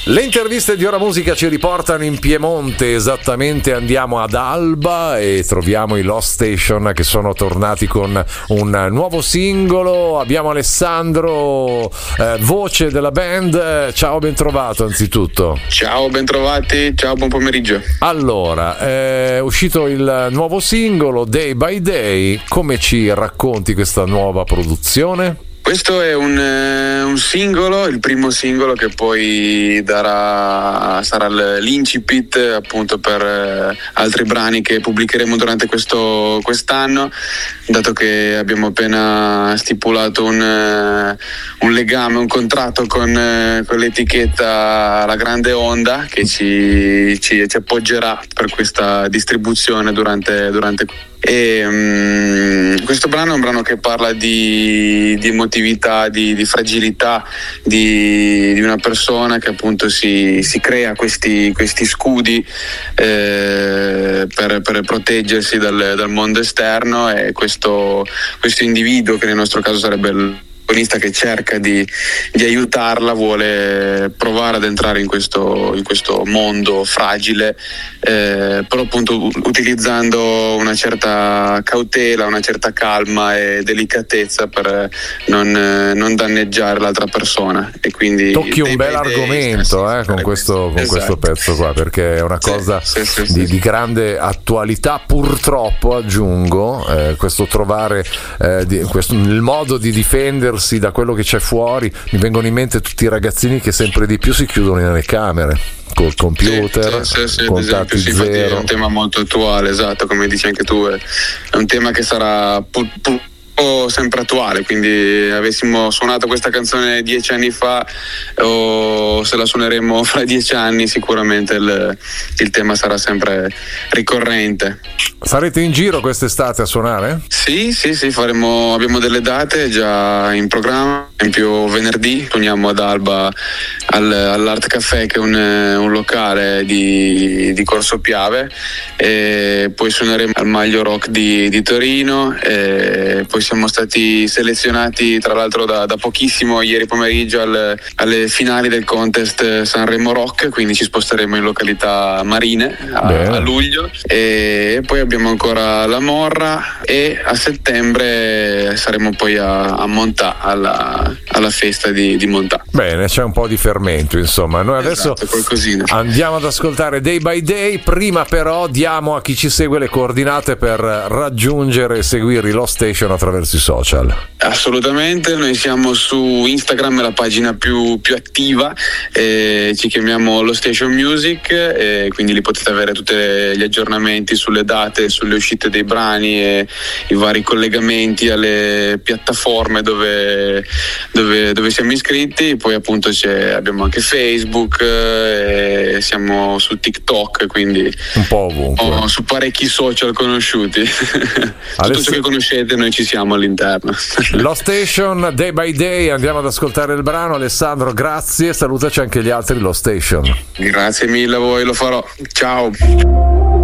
Le interviste di Ora Musica ci riportano in Piemonte, esattamente andiamo ad Alba e troviamo i Lost Station che sono tornati con un nuovo singolo. Abbiamo Alessandro, voce della band. Ciao, ben trovato anzitutto. Ciao, ben trovati, ciao, buon pomeriggio. Allora, è uscito il nuovo singolo Day by Day, come ci racconti questa nuova produzione? Questo è un singolo, il primo singolo che poi sarà l'incipit appunto per altri brani che pubblicheremo durante quest'anno, dato che abbiamo appena stipulato un legame, un contratto con l'etichetta La Grande Onda che ci appoggerà per questa distribuzione durante questo brano è un brano che parla di emotività, di fragilità di una persona che appunto si crea questi scudi per proteggersi dal mondo esterno, e questo individuo, che nel nostro caso sarebbe il protagonista che cerca di aiutarla, vuole provare ad entrare in questo mondo fragile, però appunto utilizzando una certa cautela, una certa calma e delicatezza per non danneggiare l'altra persona. E quindi tocchi un bel argomento con questo pezzo qua, perché è una cosa di grande attualità, purtroppo aggiungo, questo trovare il modo di difendersi da quello che c'è fuori. Mi vengono in mente tutti i ragazzini che sempre di più si chiudono nelle camere col computer, contatti zero. È un tema molto attuale, esatto, come dici anche tu, è un tema che sarà sempre attuale, quindi avessimo suonato questa canzone 10 anni fa o se la suoneremo fra 10 anni, sicuramente il tema sarà sempre ricorrente. Sarete in giro quest'estate a suonare? Sì, abbiamo delle date già in programma. Per esempio venerdì suoniamo ad Alba all'Art Café, che è un locale di Corso Piave, e poi suoneremo al Maglio Rock di Torino, e poi siamo stati selezionati tra l'altro da pochissimo, ieri pomeriggio, alle finali del contest Sanremo Rock, quindi ci sposteremo in località marine a luglio, e poi abbiamo ancora la Morra, e a settembre saremo poi a Montà alla festa di Montà. Bene, c'è un po' di fermento, insomma. Noi adesso andiamo ad ascoltare Day by Day. Prima però diamo a chi ci segue le coordinate per raggiungere e seguire i Lost Station attraverso i social. Assolutamente, noi siamo su Instagram, la pagina più attiva, ci chiamiamo Lost Station Music, e quindi lì potete avere tutti gli aggiornamenti sulle date, sulle uscite dei brani e i vari collegamenti alle piattaforme dove siamo iscritti. Poi appunto abbiamo anche Facebook, siamo su TikTok, quindi un po' ovunque, su parecchi social conosciuti. Tutto ciò che conoscete, noi ci siamo all'interno. Lost Station, Day by Day, andiamo ad ascoltare il brano. Alessandro, grazie, salutaci anche gli altri Lost Station. Grazie mille a voi, lo farò, ciao.